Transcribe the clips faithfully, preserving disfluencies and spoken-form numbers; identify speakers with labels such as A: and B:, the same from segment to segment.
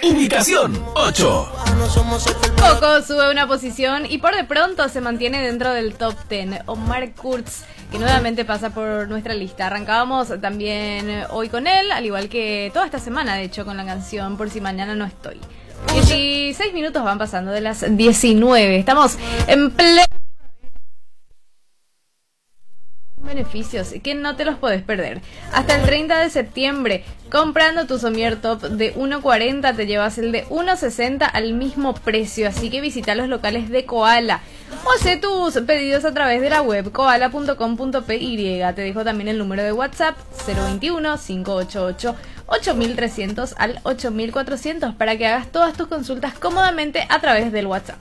A: Ubicación ocho.
B: Coco sube una posición y por de pronto se mantiene dentro del top diez. Omar Kurz, que nuevamente pasa por nuestra lista. Arrancábamos también hoy con él, al igual que toda esta semana, de hecho, con la canción Por si mañana no estoy. dieciséis minutos van pasando de las diecinueve. Estamos en pleno beneficios que no te los podés perder. Hasta el treinta de septiembre, comprando tu somier top de uno cuarenta te llevas el de uno sesenta al mismo precio, así que visita los locales de Koala o hace tus pedidos a través de la web koala punto com punto p y. Te dejo también el número de WhatsApp cero veintiuno, cinco ochenta y ocho, ocho mil trescientos al ocho mil cuatrocientos para que hagas todas tus consultas cómodamente a través del WhatsApp.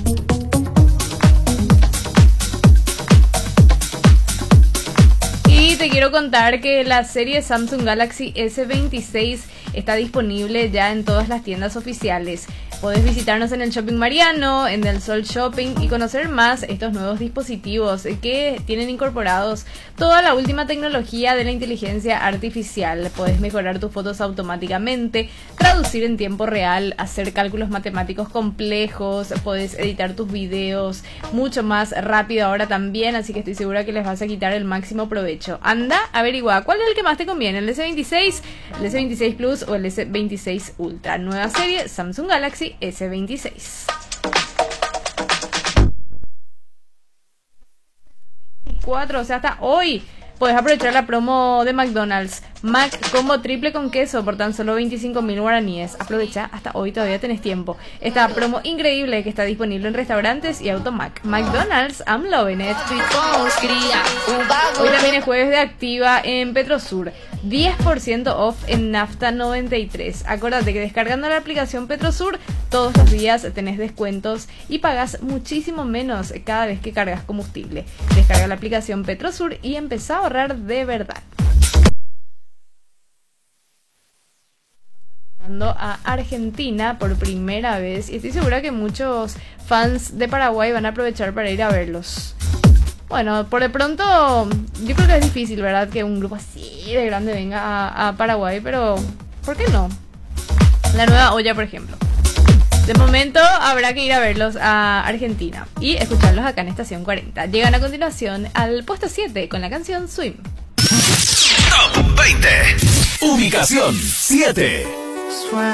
B: Y te quiero contar que la serie Samsung Galaxy S veintiséis está disponible ya en todas las tiendas oficiales. Podés visitarnos en el Shopping Mariano, en el Sol Shopping y conocer más estos nuevos dispositivos que tienen incorporados toda la última tecnología de la inteligencia artificial. Podés mejorar tus fotos automáticamente, traducir en tiempo real, hacer cálculos matemáticos complejos, podés editar tus videos mucho más rápido ahora también, así que estoy segura que les vas a quitar el máximo provecho. Anda, averigua cuál es el que más te conviene, el S veintiséis, el S veintiséis Plus o el S veintiséis Ultra. Nueva serie Samsung Galaxy S veintiséis. cuatro, o sea, hasta hoy puedes aprovechar la promo de McDonald's. Mac combo triple con queso por tan solo veinticinco mil guaraníes. Aprovecha, hasta hoy todavía tenés tiempo. Esta promo increíble que está disponible en restaurantes y Automac. McDonald's, I'm loving it. Hoy también es jueves de activa en Petrosur. diez por ciento off en Nafta noventa y tres. Acuérdate que descargando la aplicación Petrosur todos los días tenés descuentos y pagas muchísimo menos cada vez que cargas combustible. Descarga la aplicación Petrosur y empezá a ahorrar de verdad. A Argentina por primera vez y estoy segura que muchos fans de Paraguay van a aprovechar para ir a verlos. Bueno, por de pronto yo creo que es difícil, ¿verdad? Que un grupo así de grande venga a, a Paraguay, pero ¿por qué no? La Nueva Olla, por ejemplo. De momento habrá que ir a verlos a Argentina y escucharlos acá en Estación cuarenta. Llegan a continuación al puesto siete con la canción Swim.
A: Top veinte. Ubicación siete.